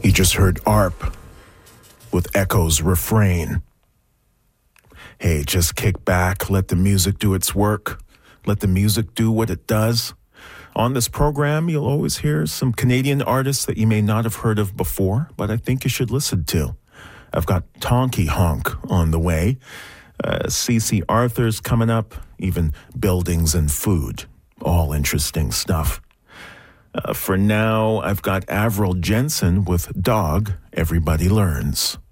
You just heard ARP with Echo's Refrain. Hey, just kick back, let the music do its work, let the music do what it does. On this program, you'll always hear some Canadian artists that you may not have heard of before, but I think you should listen to. I've got Tonky Honk on the way, C.C. Arthur's coming up, even Buildings and Food. All interesting stuff. For now, I've got Avril Jensen with Dog, Everybody Learns.